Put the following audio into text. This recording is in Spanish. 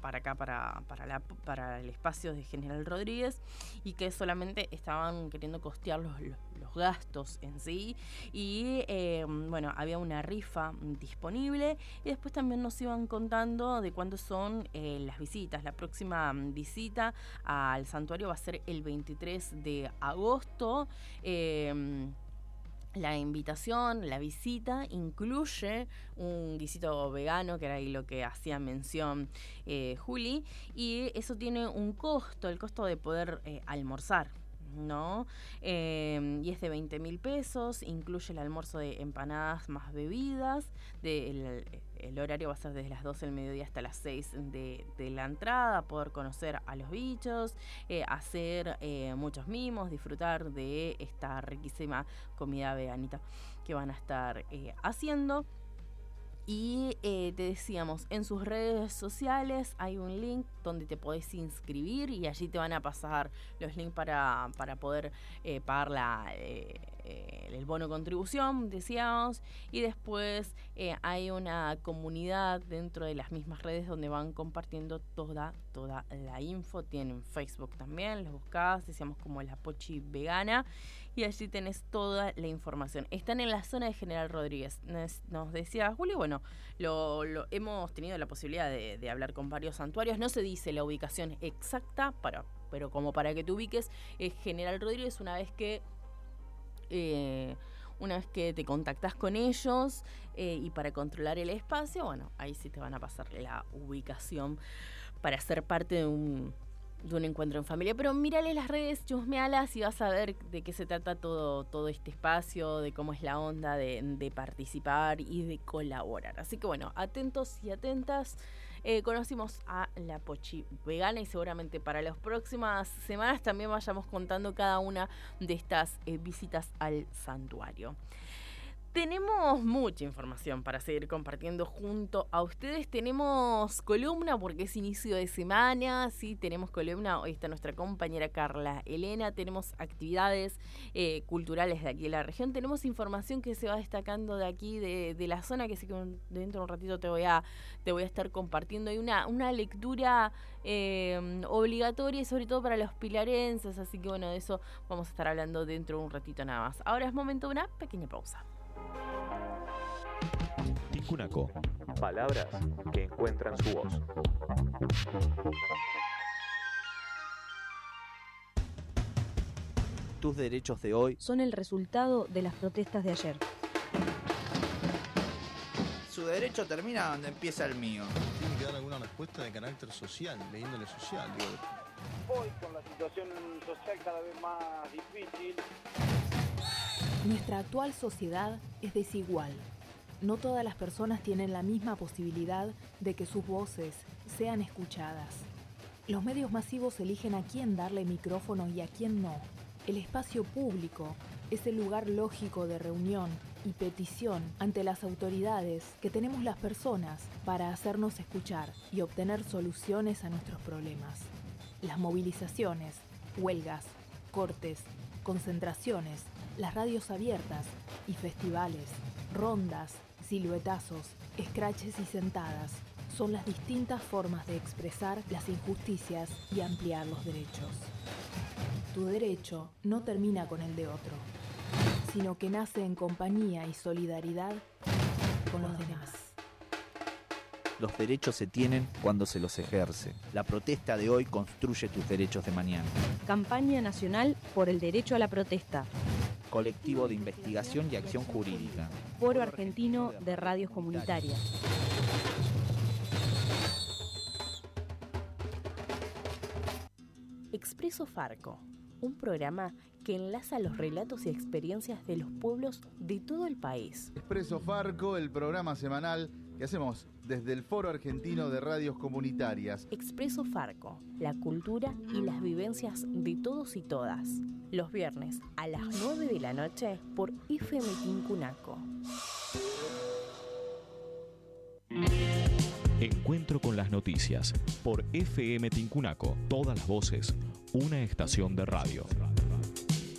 para acá, para el espacio de General Rodríguez, y que solamente estaban queriendo costear los gastos en sí, y bueno, había una rifa disponible, y después también nos iban contando de cuándo son las visitas. La próxima visita al santuario va a ser el 23 de agosto. La invitación, la visita, incluye un guisito vegano, que era ahí lo que hacía mención Juli, y eso tiene un costo, el costo de poder almorzar, ¿no? Y es de 20.000 pesos, incluye el almuerzo de empanadas más bebidas, el horario va a ser desde las 12 del mediodía hasta las 6 de la entrada, poder conocer a los bichos, hacer muchos mimos, disfrutar de esta riquísima comida veganita que van a estar haciendo. Y te decíamos, en sus redes sociales hay un link donde te podés inscribir, y allí te van a pasar los links para poder pagar el bono contribución, decíamos. Y después hay una comunidad dentro de las mismas redes donde van compartiendo toda la info. Tienen Facebook también, los buscás, decíamos, como La Pochi Vegana, y allí tenés toda la información. Están en la zona de General Rodríguez. Nos decía Julio, bueno, hemos tenido la posibilidad de hablar con varios santuarios. No se dice la ubicación exacta, pero como para que te ubiques, es General Rodríguez. Una vez que te contactás con ellos y para controlar el espacio, bueno, ahí sí te van a pasar la ubicación para ser parte de un encuentro en familia. Pero mírale las redes, chusmealas, y vas a ver de qué se trata todo este espacio, de cómo es la onda de participar y de colaborar. Así que bueno, atentos y atentas. Conocimos a La Pochi Vegana, y seguramente para las próximas semanas también vayamos contando cada una de estas visitas al santuario. Tenemos mucha información para seguir compartiendo junto a ustedes. Tenemos columna porque es inicio de semana, sí, tenemos columna. Hoy está nuestra compañera Carla Elena. Tenemos actividades culturales de aquí de la región. Tenemos información que se va destacando de aquí, de la zona, que sé que dentro de un ratito te voy a estar compartiendo. Hay una lectura obligatoria, y sobre todo para los pilarenses. Así que bueno, de eso vamos a estar hablando dentro de un ratito nada más. Ahora es momento de una pequeña pausa. Tincunaco. Palabras que encuentran su voz. Tus derechos de hoy son el resultado de las protestas de ayer. Su derecho termina donde empieza el mío. Tiene que dar alguna respuesta de carácter social, de índole social. Hoy, con la situación social cada vez más difícil. Nuestra actual sociedad es desigual. No todas las personas tienen la misma posibilidad de que sus voces sean escuchadas. Los medios masivos eligen a quién darle micrófono y a quién no. El espacio público es el lugar lógico de reunión y petición ante las autoridades que tenemos las personas para hacernos escuchar y obtener soluciones a nuestros problemas. Las movilizaciones, huelgas, cortes, concentraciones, las radios abiertas y festivales, rondas, siluetazos, escraches y sentadas son las distintas formas de expresar las injusticias y ampliar los derechos. Tu derecho no termina con el de otro, sino que nace en compañía y solidaridad con los demás. Los derechos se tienen cuando se los ejerce. La protesta de hoy construye tus derechos de mañana. Campaña Nacional por el Derecho a la Protesta. Colectivo de Investigación y Acción Jurídica. Foro Argentino de Radios Comunitarias. Expreso Farco, un programa que enlaza los relatos y experiencias de los pueblos de todo el país. Expreso Farco, el programa semanal que hacemos desde el Foro Argentino de Radios Comunitarias. Expreso Farco, la cultura y las vivencias de todos y todas. Los viernes a las 9 de la noche por FM Tincunaco. Encuentro con las noticias por FM Tincunaco. Todas las voces, una estación de radio.